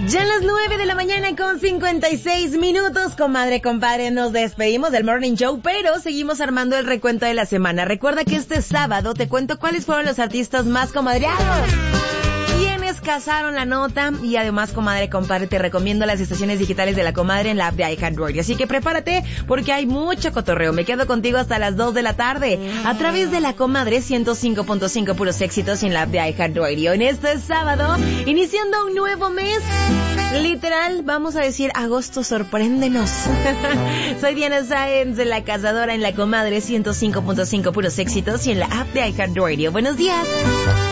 Ya a las 9 de la mañana con 56 minutos, comadre, compadre, nos despedimos del Morning Show, pero seguimos armando el recuento de la semana. Recuerda que este sábado te cuento cuáles fueron los artistas más comadreados, quienes cazaron la nota, y además, comadre, compadre, te recomiendo las estaciones digitales de La Comadre en la app de iHeartRadio. Así que prepárate porque hay mucho cotorreo. Me quedo contigo hasta las 2 de la tarde a través de La Comadre 105.5 puros éxitos en la app de iHeartRadio. En este sábado, iniciando un nuevo mes, literal, vamos a decir, agosto, sorpréndenos. Soy Diana Sáenz, de La Cazadora en La Comadre 105.5 puros éxitos y en la app de iHeartRadio. Buenos días.